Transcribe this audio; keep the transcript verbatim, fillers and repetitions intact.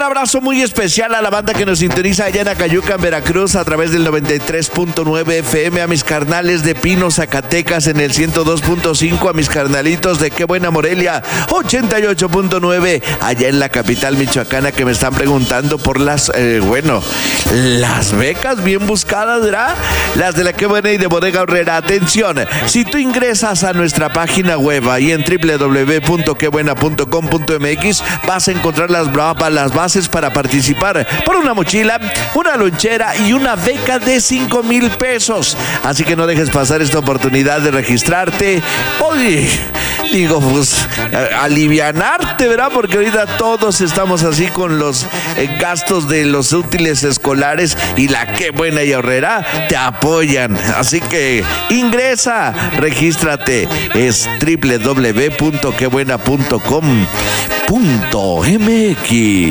abrazo muy especial a la banda que nos sintoniza allá en Acayuca, en Veracruz, a través del noventa y tres punto nueve F M, a mis carnales de Pino, Zacatecas, en el ciento dos punto cinco, a mis carnalitos de Qué Buena, Morelia, ochenta y ocho punto nueve, allá en la capital michoacana, que me están preguntando por las, eh, bueno, las becas bien buscadas, ¿verdad? Las de la Qué Buena y de Bodega Aurrera. Atención, si tú ingresas a nuestra página web ahí en doble u doble u doble u punto qué buena punto com punto m x, vas a encontrar las, las bases para participar por una mochila, una lonchera y una beca de cinco mil pesos. Así que no dejes pasar esta oportunidad de registrarte. Oye, digo, pues, alivianarte, ¿verdad? Porque ahorita todos estamos así con los eh, gastos de los útiles escolares, y la Qué Buena y Aurrera te apoyan. Así que ingresa, regístrate. Es doble u doble u doble u punto qué buena punto com punto m x.